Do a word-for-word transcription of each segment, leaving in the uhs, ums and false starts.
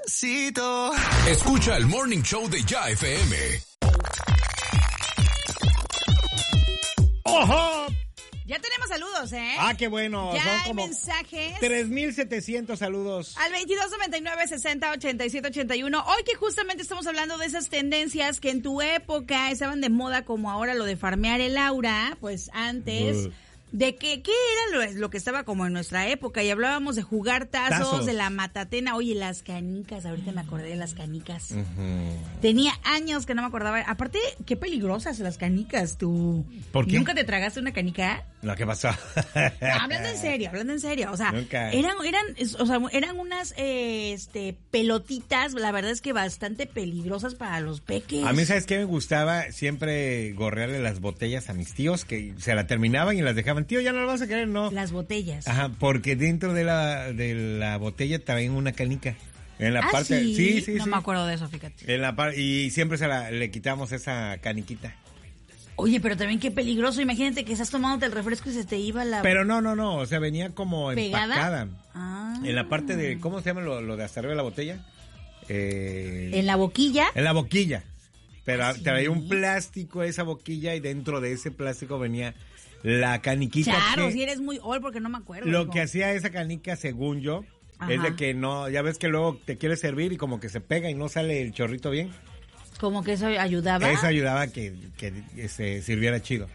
Despacito. Escucha el Morning Show de Ya F M. ¡Ojo! Ya tenemos saludos, ¿eh? Ah, qué bueno. Ya Son hay como mensajes. tres mil setecientos saludos. Al veintidós noventa y nueve sesenta ochenta y siete ochenta y uno. Hoy que justamente estamos hablando de esas tendencias que en tu época estaban de moda, como ahora lo de farmear el aura, pues antes... Uh. De que, ¿qué era lo, lo que estaba como en nuestra época? Y hablábamos de jugar tazos, tazos, de la matatena. Oye, las canicas, ahorita me acordé de las canicas. Uh-huh. Tenía años que no me acordaba. Aparte, qué peligrosas las canicas, tú. ¿Por qué? ¿Nunca te tragaste una canica? No, ¿qué pasó? No, hablando en serio, hablando en serio. O sea, Nunca. eran, eran, o sea, eran unas eh, este, pelotitas, la verdad es que bastante peligrosas para los peques. A mí, ¿sabes qué me gustaba? Siempre gorrearle las botellas a mis tíos, que se la terminaban y las dejaban. Tío, ya no lo vas a querer, ¿no? Las botellas. Ajá, porque dentro de la de la botella traen una canica. En la ¿Ah, parte, sí? sí, sí, no sí. me acuerdo de eso, fíjate. En la par... y siempre se la le quitamos esa caniquita. Oye, pero también qué peligroso. Imagínate que estás tomándote el refresco y se te iba la... Pero no, no, no. O sea, venía como ¿pegada? Empacada. Ah. En la parte de, ¿cómo se llama lo, lo de hasta arriba de la botella? Eh, ¿En la boquilla? En la boquilla. Pero ¿Sí? traía un plástico esa boquilla y dentro de ese plástico venía la caniquita. Claro, que, si eres muy old porque no me acuerdo. Lo hijo. que hacía esa canica, según yo, Ajá. es de que no, ya ves que luego te quieres servir y como que se pega y no sale el chorrito bien. Como que eso ayudaba. Eso ayudaba a que, que se sirviera chido.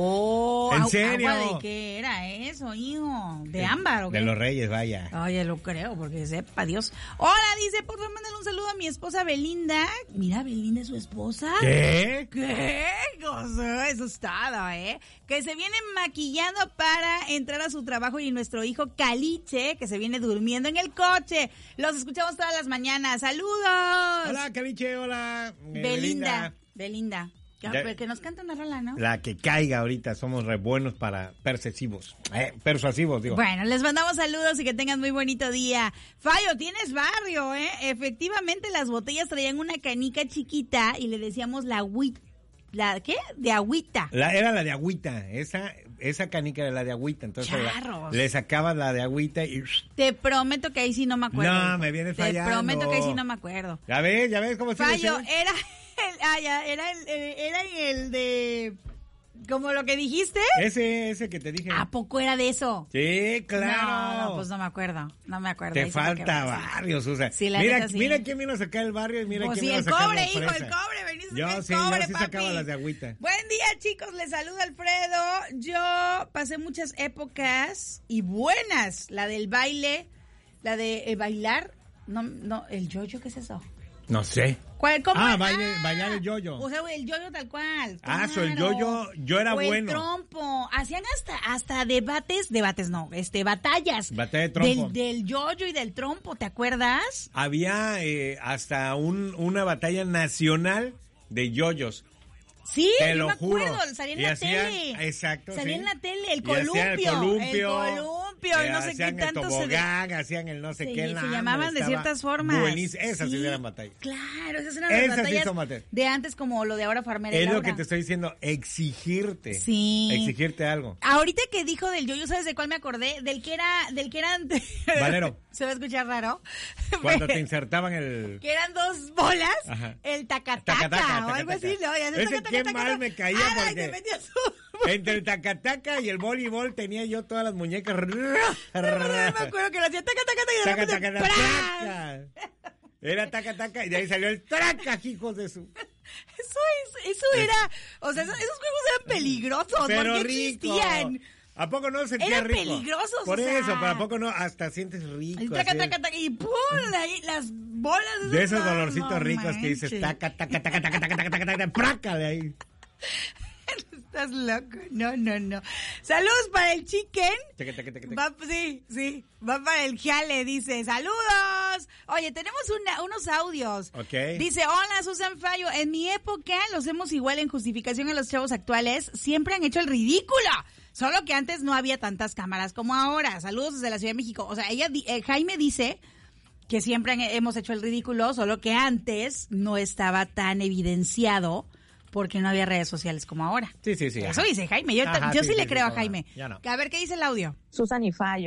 Oh, ¿en serio? ¿Agua de qué era eso, hijo? ¿De ámbar o qué? De los Reyes, vaya. Oye, lo creo, porque sepa Dios. Hola, dice, por favor, mándale un saludo a mi esposa Belinda. Mira, Belinda es su esposa. ¿Qué? ¿Qué? Cosa, eso es todo, ¿eh? Que se viene maquillando para entrar a su trabajo y nuestro hijo Caliche, que se viene durmiendo en el coche. Los escuchamos todas las mañanas. ¡Saludos! Hola, Caliche, hola. Belinda, Belinda. Que, ya, que nos canta una rola, ¿no? La que caiga ahorita, somos re buenos para persuasivos. Eh, persuasivos, digo. Bueno, les mandamos saludos y que tengan muy bonito día. Fallo, tienes barrio, ¿eh? Efectivamente, las botellas traían una canica chiquita y le decíamos la agüita. ¿La qué? De agüita. La, era la de agüita, esa esa canica era la de agüita, entonces la, le sacabas la de agüita y... Te prometo que ahí sí no me acuerdo. No, me vienes fallando. Te prometo que ahí sí no me acuerdo. Ya ves, ya ves cómo se Fallo, era el, ah, ya, era el, era el de... ¿Como lo que dijiste? Ese, ese que te dije. ¿A poco era de eso? Sí, claro. No, no, pues no me acuerdo, no me acuerdo. Te falta barrio, Susa. Sí, la mira, neta, sí. mira quién vino a sacar el barrio y mira pues quién sí, vino a sacar cobre, la hijo, fresa. el cobre, venís a Yo sacar sí, el cobre, yo sí papi. sacaba las de agüita. Buen día, chicos, les saluda Alfredo. Yo pasé muchas épocas y buenas. La del baile, la de eh, bailar. No, no, el yo-yo, ¿qué es eso? No sé. ¿Cuál, cómo ah, es? baile, ah, bailar el yoyo. O sea, el yoyo tal cual. Ah, claro. so el yoyo, yo era o bueno. El trompo. Hacían hasta hasta debates, debates no, este, batallas. Batalla de trompo. Del, del yoyo y del trompo, ¿te acuerdas? Había eh, hasta un, una batalla nacional de yoyos. Sí, Te yo lo me acuerdo, juro. salía en Y la hacían, tele. exacto, Salía sí. en la tele, el Y columpio. hacían el columpio. El columpio, eh, no sé qué hacían tanto el tobogán, se... hacían el no sé sí, qué. Se no, llamaban de ciertas formas. Buenísimas, esas sí, sí eran batallas. Claro, esas eran las esas batallas sí son batallas. de antes como lo de ahora farmear el Es lo aura. que te estoy diciendo, exigirte. Sí. Exigirte algo. Ahorita que dijo del yoyo, ¿sabes de cuál me acordé? Del que era, del que eran... Valero. Se va a escuchar raro. Cuando te insertaban el... Que eran dos bolas, Ajá. el tacataca, Taca-taca, o algo taca-taca. así, ¿no? Y haces Ese taca, qué taca, mal taca, me caía ¡Ara! porque- Y te metías su- Entre el tacataca y el voleibol tenía yo todas las muñecas. No, no, me acuerdo que lo hacía taca, taca, taca, y de Taca, repente, taca, ¡pras! taca. Era taca, taca, y de ahí salió el traca, hijos de su... Eso es, eso era, o sea, esos, esos juegos eran peligrosos, Pero porque rico. existían. ¿A poco no sentía Eran rico? peligrosos, Por o sea. eso, pero ¿a poco no? Hasta sientes rico. Y taca, así. taca, taca, y pum, ahí las bolas. De esos no, dolorcitos no ricos que dices, manches. taca, taca, taca, taca, taca, taca, taca, taca, praca de ahí. Estás loco, no, no, no. Saludos para el chicken. Taca, taca, taca, taca. Va, sí, sí, va para el Jale, dice, saludos. Oye, tenemos una, unos audios. Ok. Dice, hola, Susan Fallo, en mi época los hemos igual en justificación a los chavos actuales, siempre han hecho el ridículo. Solo que antes no había tantas cámaras como ahora. Saludos desde la Ciudad de México. O sea, ella, eh, Jaime dice que siempre han, hemos hecho el ridículo, solo que antes no estaba tan evidenciado porque no había redes sociales como ahora. Sí, sí, sí. Eso ajá. dice Jaime. Yo, Ajá, yo sí, sí, le sí, creo sí, a Jaime. ya no. A ver, ¿qué dice el audio? Susan y Fallo,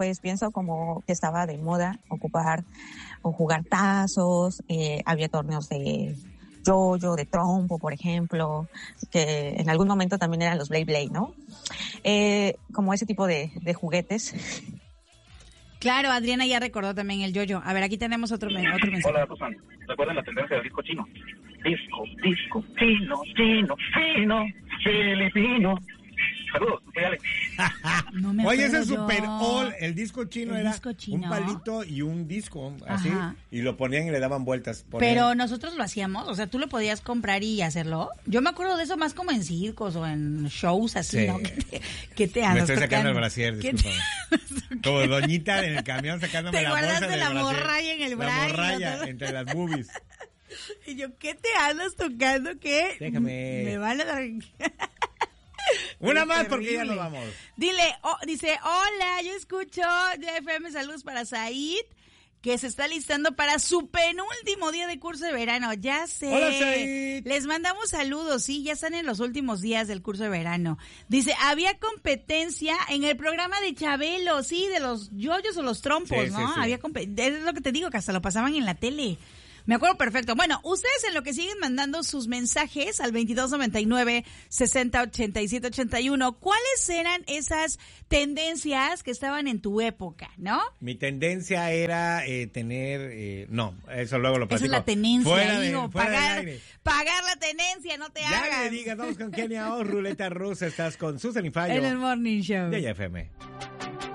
pues pienso como que estaba de moda ocupar o jugar tazos, eh, había torneos de yo-yo, de trompo, por ejemplo, que en algún momento también eran los Blade Blade, ¿no? Eh, como ese tipo de, de juguetes. Claro, Adriana ya recordó también el yo-yo. A ver, aquí tenemos otro, otro mensaje. Hola, Susan. ¿Recuerdan la tendencia del disco chino? Disco, disco, chino, chino, chino, filipino. Saludos, soy Alex. No me Oye, ese acuerdo yo. Super All, el disco chino El era disco chino. un palito y un disco, así, Ajá. y lo ponían y le daban vueltas. Ponían... Pero nosotros lo hacíamos, o sea, tú lo podías comprar y hacerlo. Yo me acuerdo de eso más como en circos o en shows así, Sí. ¿no? ¿Qué te, qué te Me andas estoy sacando el tocando? brasier, ¿Qué disculpa. Como doñita en el camión sacándome Te la bolsa guardaste del la brasier. morralla en el La brazo, morralla todo. entre las boobies. Y yo, ¿qué te andas tocando? ¿Qué? Déjame. Me van a dar... Una Es más porque ya terrible. nos vamos. Dile, oh, dice, hola, yo escucho J F M, saludos para Said, que se está listando para su penúltimo día de curso de verano. Ya sé. Hola, Said. Les mandamos saludos, sí, ya están en los últimos días del curso de verano. Dice, había competencia en el programa de Chabelo, sí, de los yoyos o los trompos, Sí, ¿no? sí, sí. Había compe- es lo que te digo, que hasta lo pasaban en la tele. Me acuerdo perfecto. Bueno, ustedes en lo que siguen mandando sus mensajes al veintidós noventa y nueve, sesenta ochenta y siete ochenta y uno, ¿cuáles eran esas tendencias que estaban en tu época, no? Mi tendencia era eh, tener... Eh, no, eso luego lo Esa platico. es la tenencia, Fuera de- digo, fuera del pagar, aire. pagar la tenencia, no te Ya hagas. le digas, vamos con Kenia O, Ruleta Rusa, estás con Susan y Fallo. En el Morning Show. de J F M.